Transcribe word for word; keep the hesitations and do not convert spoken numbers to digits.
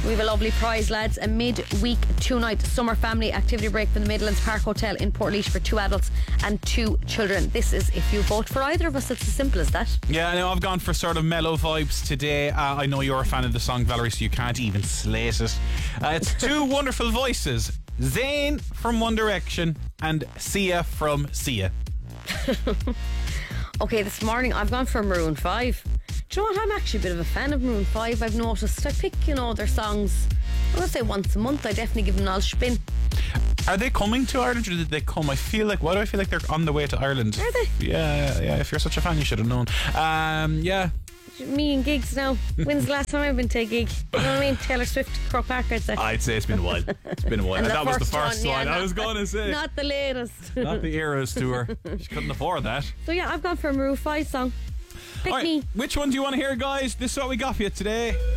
We have a lovely prize, lads. A mid-week, two-night summer family activity break from the Midlands Park Hotel in Portlaoise for two adults and two children. This is if you vote for either of us. It's as simple as that. Yeah, I know I've gone for sort of mellow vibes today. Uh, I know you're a fan of the song, Valerie, so you can't even slate it. Uh, it's two wonderful voices. Zayn from One Direction and Sia from Sia. Okay, this morning I've gone for Maroon five. Do you know what? I'm actually a bit of a fan of Maroon five. I've noticed I pick, you know, their songs, I would say once a month. I definitely give them an all spin. Are they coming to Ireland or did they come? I feel like, why do I feel like they're on the way to Ireland? Are they? Yeah, yeah, if you're such a fan you should have known. Um, yeah. Me and gigs now. When's the last time I've been to a gig? You know what I mean? Taylor Swift, Croke Park, I'd say. I'd say it's been a while. It's been a while. And that was the first one, one. yeah, I was going to say. Not the latest. Not the Eras tour. She couldn't afford that. So yeah, I've gone for a Maroon five song. Pick All right, me. which one do you want to hear, guys? This is what we got for you today.